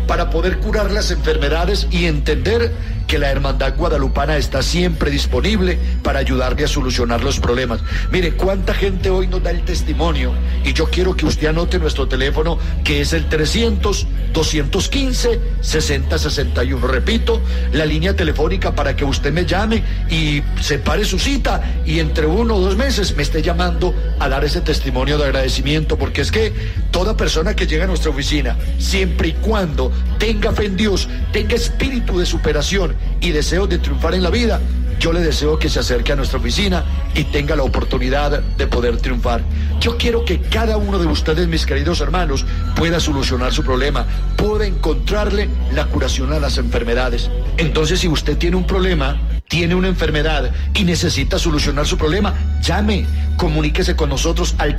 para poder curar las enfermedades y entender que la Hermandad Guadalupana está siempre disponible para ayudarle a solucionar los problemas. Mire, cuánta gente hoy nos da el testimonio, y yo quiero que usted anote nuestro teléfono, que es el 300-215-6061. Repito, la línea telefónica para que usted me llame y separe su cita y entre 1 o 2 meses me esté llamando a dar ese testimonio de agradecimiento, porque es que toda persona que llega a nuestra oficina, siempre y cuando tenga fe en Dios, tenga espíritu de superación y deseo de triunfar en la vida, yo le deseo que se acerque a nuestra oficina y tenga la oportunidad de poder triunfar. Yo quiero que cada uno de ustedes, mis queridos hermanos, pueda solucionar su problema, pueda encontrarle la curación a las enfermedades. Entonces, si usted tiene un problema, tiene una enfermedad y necesita solucionar su problema, llame, comuníquese con nosotros al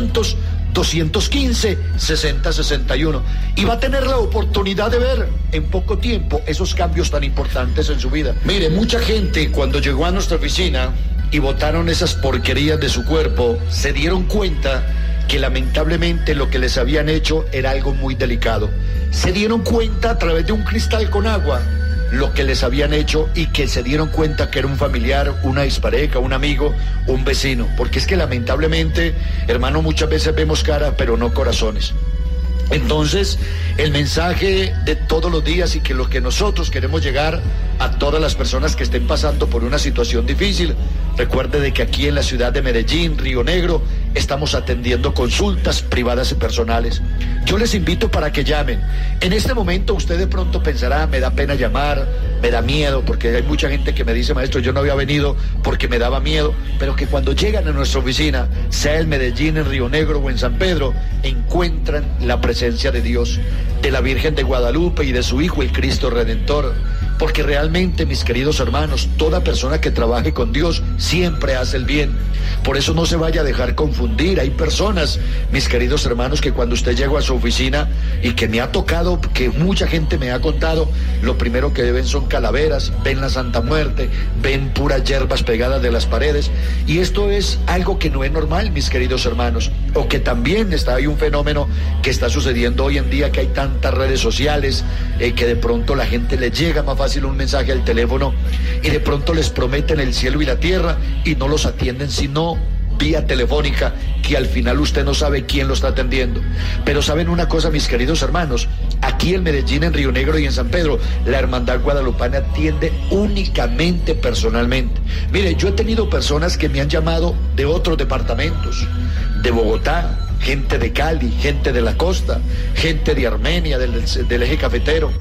300-215-6061 y va a tener la oportunidad de ver en poco tiempo esos cambios tan importantes en su vida. Mire, mucha gente cuando llegó a nuestra oficina y botaron esas porquerías de su cuerpo, se dieron cuenta que lamentablemente lo que les habían hecho era algo muy delicado. Se dieron cuenta a través de un cristal con agua lo que les habían hecho, y que se dieron cuenta que era un familiar, una expareja, un amigo, un vecino. Porque es que lamentablemente, hermano, muchas veces vemos cara pero no corazones. Entonces, el mensaje de todos los días, y que lo que nosotros queremos llegar a todas las personas que estén pasando por una situación difícil, recuerde de que aquí en la ciudad de Medellín, Río Negro, estamos atendiendo consultas privadas y personales. Yo les invito para que llamen. En este momento usted de pronto pensará, me da pena llamar, me da miedo, porque hay mucha gente que me dice, maestro, yo no había venido porque me daba miedo, pero que cuando llegan a nuestra oficina, sea en Medellín, en Río Negro o en San Pedro, encuentran la presencia de Dios, de la Virgen de Guadalupe y de su Hijo, el Cristo Redentor. Porque realmente, mis queridos hermanos, toda persona que trabaje con Dios siempre hace el bien. Por eso no se vaya a dejar confundir. Hay personas, mis queridos hermanos, que cuando usted llega a su oficina, y que me ha tocado, que mucha gente me ha contado, lo primero que ven son calaveras, ven la Santa Muerte, ven puras hierbas pegadas de las paredes, y esto es algo que no es normal, mis queridos hermanos. O que también hay un fenómeno que está sucediendo hoy en día, que hay tantas redes sociales, que de pronto la gente le llega más fácil un mensaje al teléfono y de pronto les prometen el cielo y la tierra y no los atienden sino vía telefónica, que al final usted no sabe quién lo está atendiendo. Pero saben una cosa, mis queridos hermanos, aquí en Medellín, en Río Negro y en San Pedro, la Hermandad Guadalupana atiende únicamente personalmente. Mire, yo he tenido personas que me han llamado de otros departamentos, de Bogotá, gente de Cali, gente de la costa, gente de Armenia, del eje cafetero.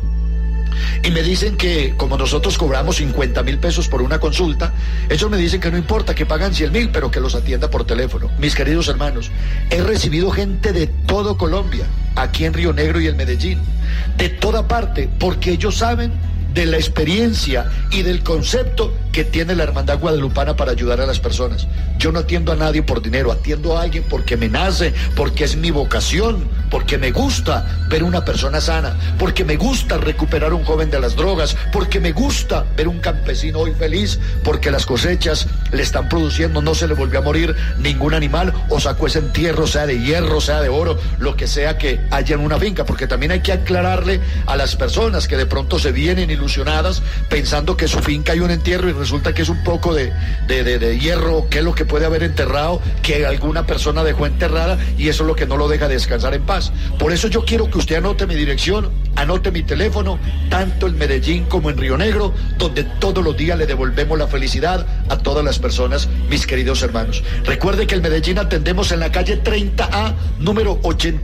Y me dicen que como nosotros cobramos 50.000 pesos por una consulta, ellos me dicen que no importa, que pagan 100.000, pero que los atienda por teléfono. Mis queridos hermanos, he recibido gente de todo Colombia, aquí en Río Negro y en Medellín, de toda parte, porque ellos saben de la experiencia y del concepto que tiene la Hermandad Guadalupana para ayudar a las personas. Yo no atiendo a nadie por dinero, atiendo a alguien porque me nace, porque es mi vocación, porque me gusta ver una persona sana, porque me gusta recuperar un joven de las drogas, porque me gusta ver un campesino hoy feliz, porque las cosechas le están produciendo, no se le volvió a morir ningún animal, o sacó ese entierro, sea de hierro, sea de oro, lo que sea que haya en una finca, porque también hay que aclararle a las personas que de pronto se vienen ilusionadas pensando que su finca hay un entierro y resulta que es un poco de hierro, que es lo que puede haber enterrado, que alguna persona dejó enterrada, y eso es lo que no lo deja descansar en paz. Por eso yo quiero que usted anote mi dirección, anote mi teléfono, tanto en Medellín como en Río Negro, donde todos los días le devolvemos la felicidad a todas las personas, mis queridos hermanos. Recuerde que en Medellín atendemos en la calle 30A, número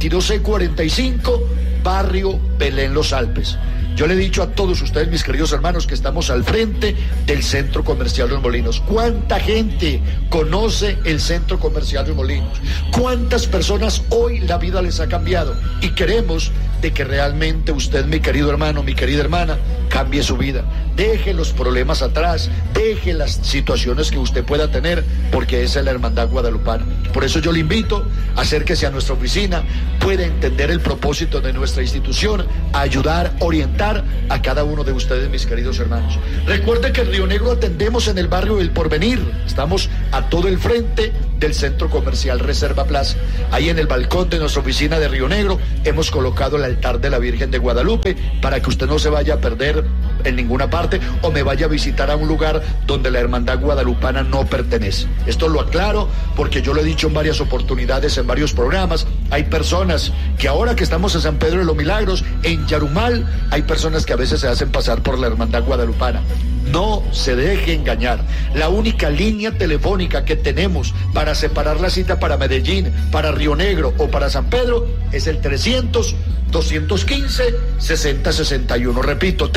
82C45, barrio Belén Los Alpes. Yo le he dicho a todos ustedes, mis queridos hermanos, que estamos al frente del Centro Comercial Los Molinos. ¿Cuánta gente conoce el Centro Comercial Los Molinos? ¿Cuántas personas hoy la vida les ha cambiado? Y queremos de que realmente usted, mi querido hermano, mi querida hermana, cambie su vida. Deje los problemas atrás, deje las situaciones que usted pueda tener, porque esa es la Hermandad Guadalupana. Por eso yo le invito, acérquese a nuestra oficina, puede entender el propósito de nuestra institución, ayudar, orientar a cada uno de ustedes, mis queridos hermanos. Recuerde que en Río Negro atendemos en el barrio del Porvenir. Estamos a todo el frente del Centro Comercial Reserva Plaza. Ahí en el balcón de nuestra oficina de Río Negro hemos colocado el altar de la Virgen de Guadalupe para que usted no se vaya a perder en ninguna parte o me vaya a visitar a un lugar donde la hermandad guadalupana no pertenece. Esto lo aclaro porque yo lo he dicho en varias oportunidades, en varios programas. Hay personas que ahora que estamos en San Pedro de los Milagros, en Yarumal, hay personas que a veces se hacen pasar por la hermandad guadalupana. No se deje engañar. La única línea telefónica que tenemos para separar la cita para Medellín, para Río Negro o para San Pedro es el 300-215-6061. Repito,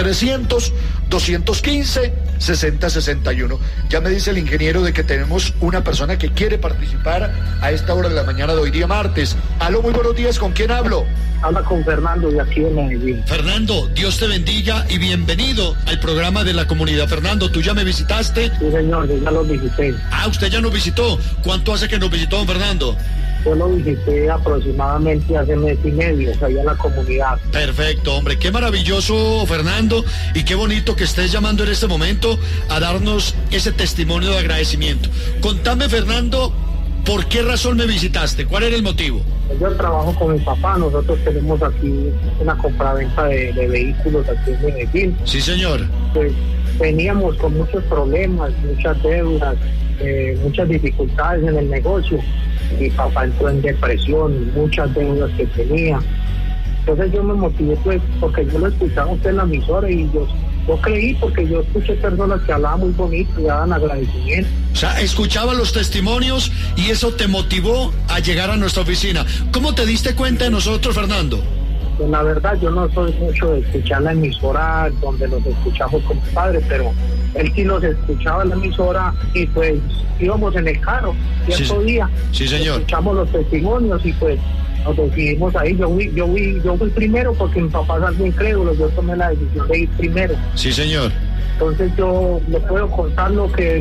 300-215-6061. Ya me dice el ingeniero de que tenemos una persona que quiere participar a esta hora de la mañana de hoy día martes. Aló, muy buenos días, ¿con quién hablo? Habla con Fernando de aquí de Medellín. Fernando, Dios te bendiga y bienvenido al programa de la comunidad. Fernando, ¿tú ya me visitaste? Sí, señor, yo ya lo visité. Ah, usted ya nos visitó. ¿Cuánto hace que nos visitó, don Fernando? Yo lo visité aproximadamente hace mes y medio, allá en la comunidad. Perfecto, hombre, qué maravilloso, Fernando, y qué bonito que estés llamando en este momento a darnos ese testimonio de agradecimiento. Contame, Fernando, ¿por qué razón me visitaste? ¿Cuál era el motivo? Yo trabajo con mi papá, nosotros tenemos aquí una compraventa de vehículos aquí en Medellín. Sí, señor. Pues veníamos con muchos problemas, muchas deudas, muchas dificultades en el negocio. Mi papá entró en depresión, muchas deudas que tenía. Entonces yo me motivé pues porque yo lo escuchaba usted en la emisora y yo creí porque yo escuché personas que hablaban muy bonito y daban agradecimiento. O sea, escuchaba los testimonios y eso te motivó a llegar a nuestra oficina. ¿Cómo te diste cuenta de nosotros, Fernando? Pues la verdad yo no soy mucho de escuchar la emisora donde los escuchamos con mi padre, pero él sí los escuchaba en la emisora y pues íbamos en el carro cierto día. Sí, señor. Escuchamos los testimonios y pues nos decidimos ahí. Yo fui primero porque mi papá es algo incrédulo, yo tomé la decisión de ir primero. Sí, señor. Entonces yo le puedo contar lo que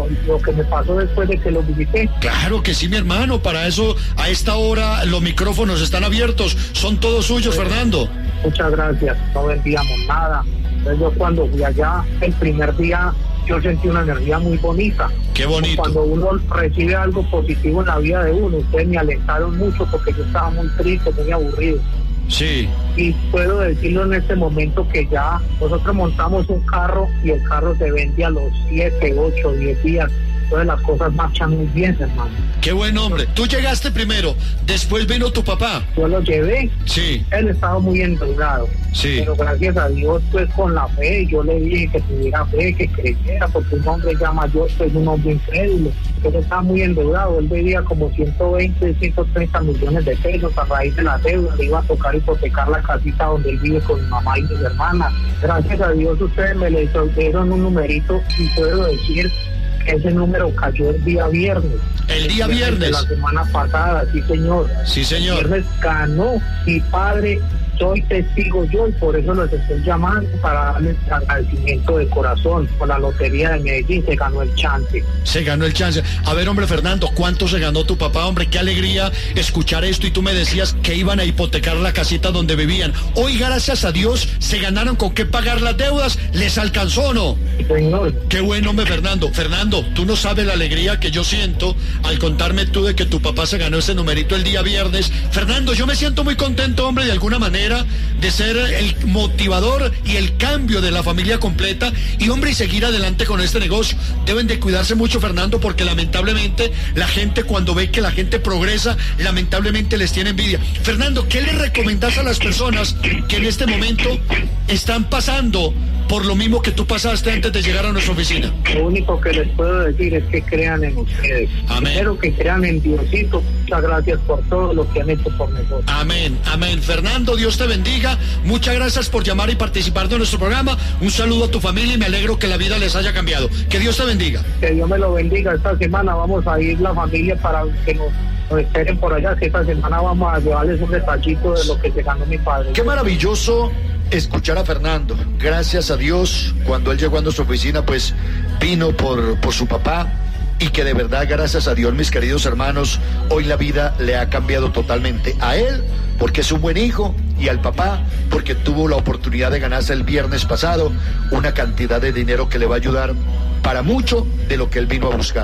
me pasó después de que lo visité. Claro que sí, mi hermano, para eso a esta hora los micrófonos están abiertos, son todos suyos, pues, Fernando. Muchas gracias, no vendíamos nada. Entonces yo cuando fui allá, el primer día, yo sentí una energía muy bonita. Qué bonito. Cuando uno recibe algo positivo en la vida de uno, ustedes me alentaron mucho porque yo estaba muy triste, muy aburrido. Sí. Y puedo decirlo en este momento que ya nosotros montamos un carro y el carro se vende a los 7, 8, 10 días. Entonces las cosas marchan muy bien, hermano. Qué buen hombre. Tú llegaste primero, después vino tu papá. Yo lo llevé. Sí. Él estaba muy endeudado. Sí. Pero gracias a Dios, pues con la fe, yo le dije que tuviera fe, que creyera, porque un hombre ya mayor, pues un hombre incrédulo. Él estaba muy endeudado. Él debía como 120, 130 millones de pesos a raíz de la deuda. Le iba a tocar hipotecar la casita donde él vive con mi mamá y mis hermanas. Gracias a Dios, ustedes me le dieron un numerito y puedo decir que ese número cayó el día viernes. El día viernes. De la semana pasada, sí, señor. Sí, señor. El viernes ganó mi padre. Soy testigo yo y por eso los estoy llamando para darles agradecimiento de corazón. Por la lotería de Medellín se ganó el chance. Se ganó el chance. A ver, hombre, Fernando, ¿cuánto se ganó tu papá? Hombre, qué alegría escuchar esto y tú me decías que iban a hipotecar la casita donde vivían. Hoy, gracias a Dios, se ganaron con qué pagar las deudas. ¿Les alcanzó o no? Señor. Qué buen hombre, Fernando. Fernando, tú no sabes la alegría que yo siento al contarme tú de que tu papá se ganó ese numerito el día viernes. Fernando, yo me siento muy contento, hombre, de alguna manera de ser el motivador y el cambio de la familia completa y hombre y seguir adelante con este negocio. Deben de cuidarse mucho, Fernando, porque lamentablemente la gente cuando ve que la gente progresa, lamentablemente les tiene envidia. Fernando, ¿qué le recomendás a las personas que en este momento están pasando por lo mismo que tú pasaste antes de llegar a nuestra oficina? Lo único que les puedo decir es que crean en ustedes. Amén. Espero que crean en Diosito. Muchas gracias por todo lo que han hecho por nosotros. Amén, amén. Fernando, Dios te bendiga. Muchas gracias por llamar y participar de nuestro programa. Un saludo a tu familia y me alegro que la vida les haya cambiado. Que Dios te bendiga. Que Dios me lo bendiga. Esta semana vamos a ir la familia para que nos esperen por allá, que esta semana vamos a llevarles un detallito de lo que se ganó mi padre. Qué maravilloso escuchar a Fernando. Gracias a Dios, cuando él llegó a nuestra oficina, pues vino por su papá, y que de verdad, gracias a Dios, mis queridos hermanos, hoy la vida le ha cambiado totalmente. A él, porque es un buen hijo, y al papá, porque tuvo la oportunidad de ganarse el viernes pasado una cantidad de dinero que le va a ayudar para mucho de lo que él vino a buscar.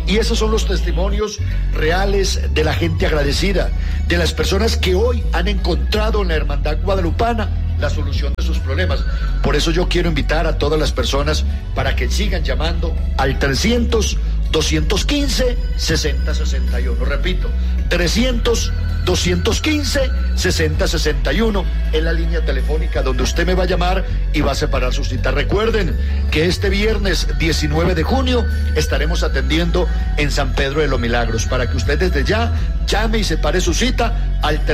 Y esos son los testimonios reales de la gente agradecida, de las personas que hoy han encontrado en la Hermandad Guadalupana la solución de sus problemas. Por eso yo quiero invitar a todas las personas para que sigan llamando al 300-215-6061. Repito, 300-215-6061 es la línea telefónica donde usted me va a llamar y va a separar su cita. Recuerden que este viernes 19 de junio estaremos atendiendo en San Pedro de los Milagros, para que usted desde ya llame y separe su cita al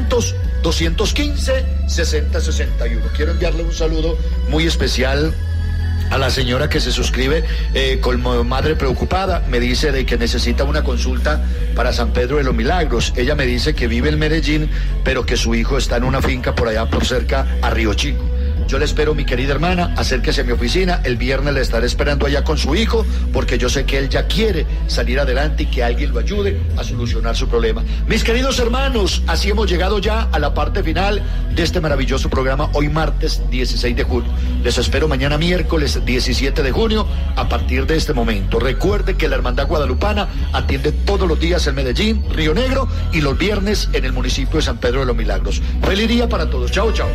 300-215-6061. Quiero enviarle un saludo muy especial a la señora que se suscribe como madre preocupada. Me dice de que necesita una consulta para San Pedro de los Milagros. Ella me dice que vive en Medellín, pero que su hijo está en una finca por allá por cerca a Río Chico. Yo le espero, mi querida hermana, acérquese a mi oficina. El viernes le estaré esperando allá con su hijo, porque yo sé que él ya quiere salir adelante y que alguien lo ayude a solucionar su problema. Mis queridos hermanos, así hemos llegado ya a la parte final de este maravilloso programa, hoy martes 16 de junio. Les espero mañana miércoles 17 de junio a partir de este momento. Recuerde que la Hermandad Guadalupana atiende todos los días en Medellín, Río Negro, y los viernes en el municipio de San Pedro de los Milagros. Feliz día para todos. Chao, chao.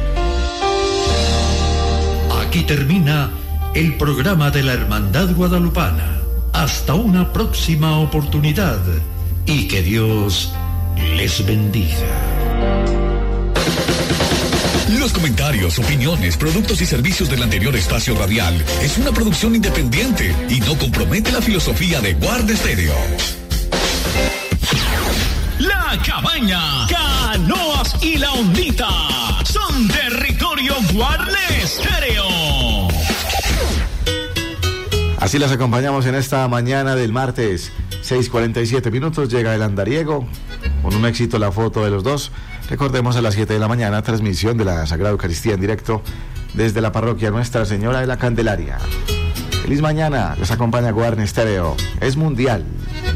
Aquí termina el programa de la Hermandad Guadalupana. Hasta una próxima oportunidad y que Dios les bendiga. Los comentarios, opiniones, productos y servicios del anterior espacio radial es una producción independiente y no compromete la filosofía de Guarda Estéreo. La Cabaña, Canoas y La Hondita son territorio Guarda Estéreo. Así las acompañamos en esta mañana del martes, 6:47 minutos. Llega el andariego, con un éxito la foto de los dos. Recordemos, a las 7 de la mañana, transmisión de la Sagrada Eucaristía en directo desde la parroquia Nuestra Señora de la Candelaria. Feliz mañana, les acompaña Guarda Estéreo. Es mundial.